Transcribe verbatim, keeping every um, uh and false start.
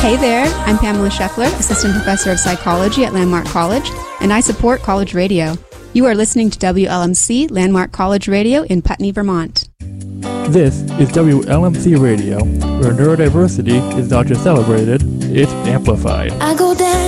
Hey there, I'm Pamela Scheffler, Assistant Professor of Psychology at Landmark College, and I support College Radio. You are listening to W L M C Landmark College Radio in Putney, Vermont. This is W L M C Radio, where neurodiversity is not just celebrated, it's amplified. I go down.